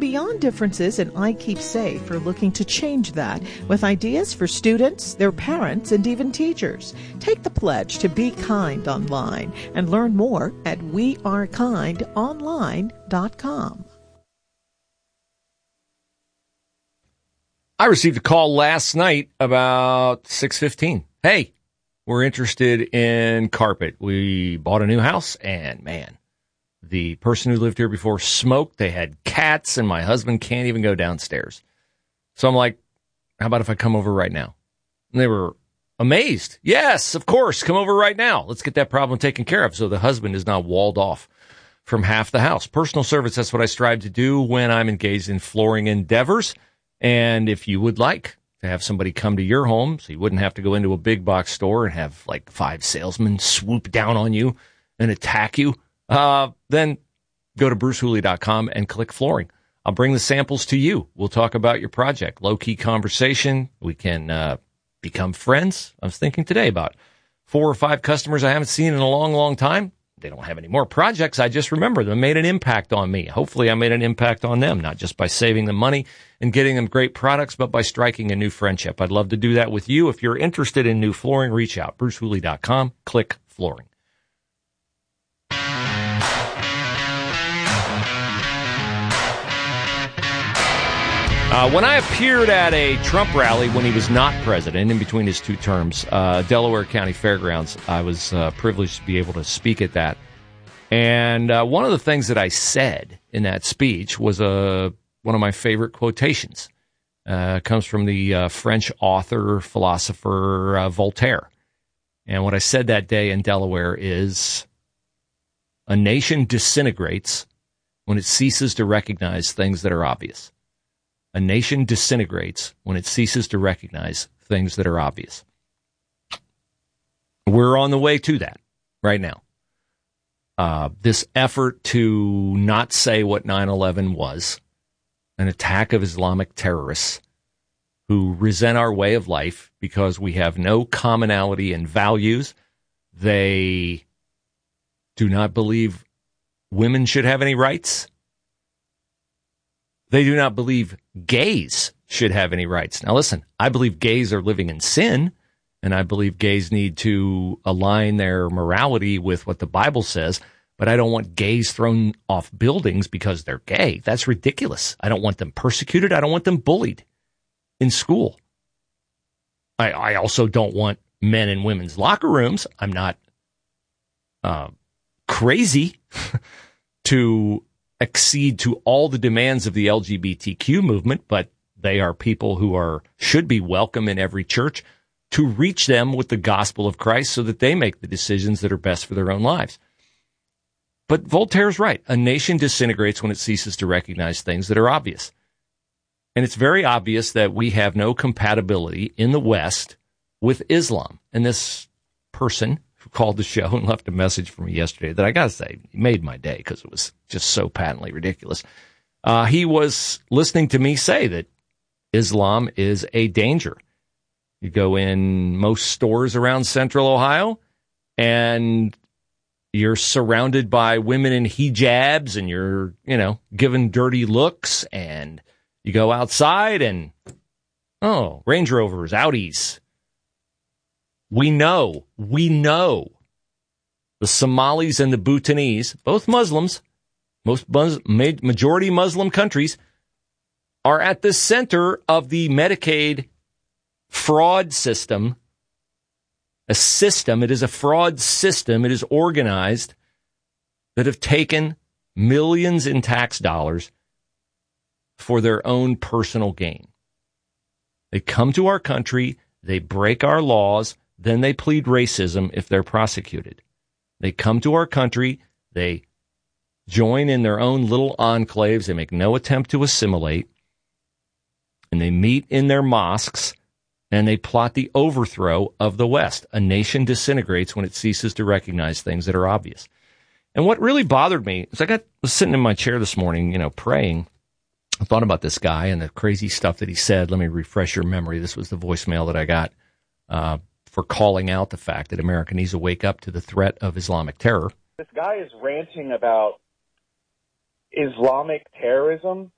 beyond differences in I Keep Safe are looking to change that with ideas for students, their parents, and even teachers. Take the pledge to be kind online and learn more at wearekindonline.com. I received a call last night about 6:15. Hey, we're interested in carpet. We bought a new house, and man, the person who lived here before smoked. They had cats, and my husband can't even go downstairs. So I'm like, how about if I come over right now? And they were amazed. Yes, of course, come over right now. Let's get that problem taken care of. So the husband is now walled off from half the house. Personal service, that's what I strive to do when I'm engaged in flooring endeavors. And if you would like to have somebody come to your home so you wouldn't have to go into a big box store and have like 5 salesmen swoop down on you and attack you, then go to brucehooley.com and click flooring. I'll bring the samples to you. We'll talk about your project. Low-key conversation. We can become friends. I was thinking today about 4 or 5 customers I haven't seen in a long, long time. They don't have any more projects. I just remember them made an impact on me. Hopefully I made an impact on them, not just by saving them money and getting them great products, but by striking a new friendship. I'd love to do that with you. If you're interested in new flooring, reach out. brucehooley.com, click flooring. When I appeared at a Trump rally when he was not president, in between his 2 terms, Delaware County Fairgrounds, I was privileged to be able to speak at that. And one of the things that I said in that speech was one of my favorite quotations. It comes from the French author, philosopher Voltaire. And what I said that day in Delaware is, a nation disintegrates when it ceases to recognize things that are obvious. A nation disintegrates when it ceases to recognize things that are obvious. We're on the way to that right now. This effort to not say what 9/11 was, an attack of Islamic terrorists who resent our way of life because we have no commonality in values. They do not believe women should have any rights. They do not believe gays should have any rights. Now, listen, I believe gays are living in sin, and I believe gays need to align their morality with what the Bible says, but I don't want gays thrown off buildings because they're gay. That's ridiculous. I don't want them persecuted. I don't want them bullied in school. I also don't want men in women's locker rooms. I'm not crazy to accede to all the demands of the LGBTQ movement, but they are people who should be welcome in every church to reach them with the gospel of Christ so that they make the decisions that are best for their own lives. But Voltaire's right. A nation disintegrates when it ceases to recognize things that are obvious. And it's very obvious that we have no compatibility in the West with Islam. And this person who called the show and left a message for me yesterday that I got to say made my day because it was just so patently ridiculous. He was listening to me say that Islam is a danger. You go in most stores around Central Ohio and you're surrounded by women in hijabs and you're, given dirty looks, and you go outside and, Range Rovers, Audis. We know the Somalis and the Bhutanese, both Muslims, majority Muslim countries, are at the center of the Medicaid fraud system. It is a fraud system. It is organized, that have taken millions in tax dollars for their own personal gain. They come to our country, they break our laws, then they plead racism if they're prosecuted. They come to our country, they join in their own little enclaves, they make no attempt to assimilate, and they meet in their mosques, and they plot the overthrow of the West. A nation disintegrates when it ceases to recognize things that are obvious. And what really bothered me is was sitting in my chair this morning, praying. I thought about this guy and the crazy stuff that he said. Let me refresh your memory. This was the voicemail that I got for calling out the fact that America needs to wake up to the threat of Islamic terror. This guy is ranting about Islamic terrorism